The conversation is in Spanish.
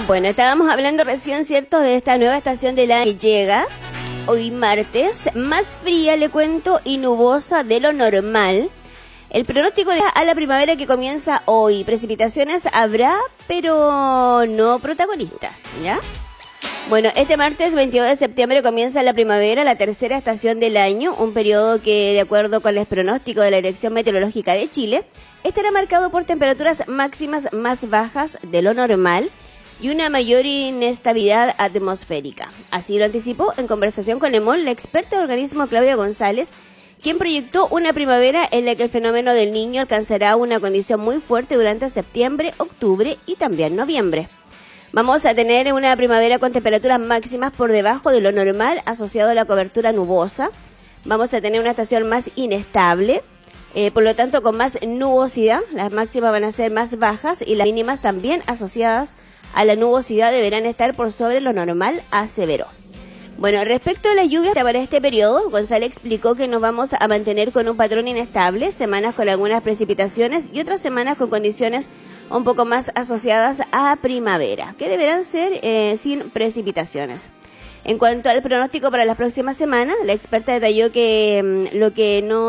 Bueno, estábamos hablando recién, ¿cierto?, de esta nueva estación del año que llega hoy martes, más fría, le cuento, y nubosa de lo normal. El pronóstico deja a la primavera que comienza hoy. Precipitaciones habrá, pero no protagonistas, ¿ya? Bueno, este martes 22 de septiembre comienza la primavera, la tercera estación del año, un periodo que, de acuerdo con el pronóstico de la Dirección Meteorológica de Chile, estará marcado por temperaturas máximas más bajas de lo normal y una mayor inestabilidad atmosférica. Así lo anticipó en conversación con EMOL la experta de organismo Claudia González, quien proyectó una primavera en la que el fenómeno del Niño alcanzará una condición muy fuerte durante septiembre, octubre y también noviembre. Vamos a tener una primavera con temperaturas máximas por debajo de lo normal asociado a la cobertura nubosa. Vamos a tener una estación más inestable, por lo tanto con más nubosidad. Las máximas van a ser más bajas y las mínimas también asociadas a la nubosidad deberán estar por sobre lo normal, aseveró. Bueno, respecto a las lluvias para este periodo, González explicó que nos vamos a mantener con un patrón inestable, semanas con algunas precipitaciones y otras semanas con condiciones un poco más asociadas a primavera, que deberán ser sin precipitaciones. En cuanto al pronóstico para las próximas semanas, la experta detalló que lo que no